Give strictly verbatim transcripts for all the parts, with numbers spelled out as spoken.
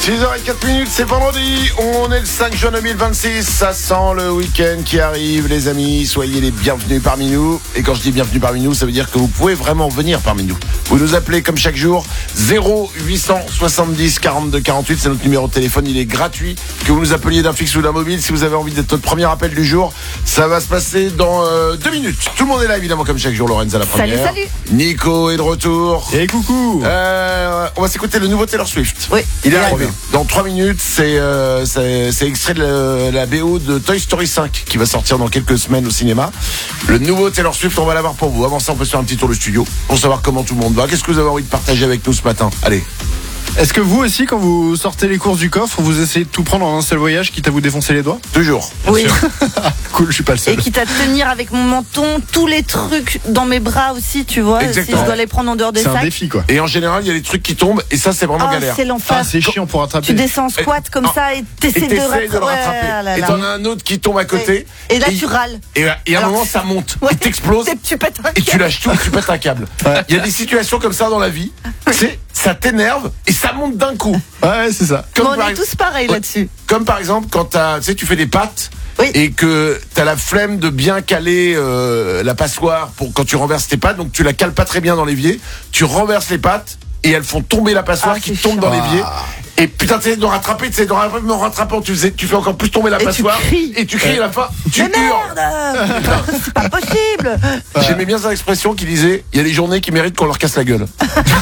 six heures zéro quatre minutes, c'est vendredi, on est le cinq juin deux mille vingt-six, ça sent le week-end qui arrive les amis, soyez les bienvenus parmi nous. Et quand je dis bienvenue parmi nous, ça veut dire que vous pouvez vraiment venir parmi nous. Vous nous appelez comme chaque jour, zéro huit cent soixante-dix quarante-deux quarante-huit, c'est notre numéro de téléphone, il est gratuit. Que vous nous appeliez d'un fixe ou d'un mobile, si vous avez envie d'être notre premier appel du jour, ça va se passer dans euh, deux minutes. Tout le monde est là évidemment comme chaque jour, Lorenza la première. Salut, salut. Nico est de retour. Et coucou. Euh, on va s'écouter le nouveau Taylor Swift. Oui. Il est Il arrivé. Dans trois minutes, c'est, euh, c'est, c'est extrait de la, la B O de Toy Story cinq qui va sortir dans quelques semaines au cinéma. Le nouveau Taylor Swift, on va l'avoir pour vous. Avant ça, on peut se faire un petit tour du studio pour savoir comment tout le monde va. Qu'est-ce que vous avez envie de partager avec nous ce matin? Allez. Est-ce que vous aussi, quand vous sortez les courses du coffre, vous essayez de tout prendre en un seul voyage, quitte à vous défoncer les doigts? Toujours. Oui. Cool, je suis pas le seul. Et quitte à tenir avec mon menton tous les trucs dans mes bras aussi, tu vois. Exactement. Si je dois les prendre en dehors des C'est un sacs. défi, quoi. Et en général, il y a des trucs qui tombent et ça, c'est vraiment Ah, galère. c'est l'enfer. Ah, c'est chiant pour rattraper. Tu descends en squat comme Ah. ça et Et t'essaies de, t'essayes de le rattraper. rattraper. Ouais, là, Et là. t'en as un autre qui tombe à côté. Et là, et, tu râles. Et, et à un Alors, moment, ça monte. Ouais. Il t'explose. Et tu pètes un Et tu câble. lâches tout et tu pètes un câble. Il y a des situations comme ça dans la vie. C'est, ça t'énerve et ça monte d'un coup. Ouais, c'est ça. Comme Bon, on par est ex- tous pareils Ouais. là-dessus. Comme par exemple quand t'as, tu sais, tu fais des pâtes. Oui. Et que t'as la flemme de bien caler euh, la passoire pour quand tu renverses tes pâtes, donc tu la cales pas très bien dans l'évier, tu renverses les pâtes et elles font tomber la passoire Ah, qui c'est tombe dans chiant. l'évier. Et putain, tu essaies de rattraper, tu essaies de rattraper, mais en rattrapant, tu, faisais, tu fais encore plus tomber la Et tu passoire. cries. Et tu cries à la fin, tu Mais hurles. merde. C'est pas possible. J'aimais bien cette expression qui disait, il y a des journées qui méritent qu'on leur casse la gueule.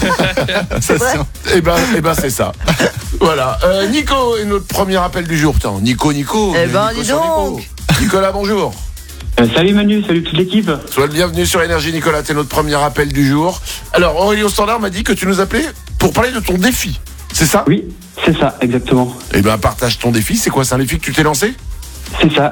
Ça, vrai. c'est- Et ben, et ben c'est ça. Voilà. Euh, Nico est notre premier appel du jour. Putain, Nico, Nico. Eh mais ben, Nico dis sur donc. Nico. Nicolas, bonjour. Euh, salut Manu, salut toute l'équipe. Sois le bienvenu sur Énergie, Nicolas. T'es notre premier appel du jour. Alors, Aurélien Standard m'a dit que tu nous appelais pour parler de ton défi. C'est ça? Oui, c'est ça, exactement. Eh ben, partage ton défi. C'est quoi? C'est un défi que tu t'es lancé? C'est ça,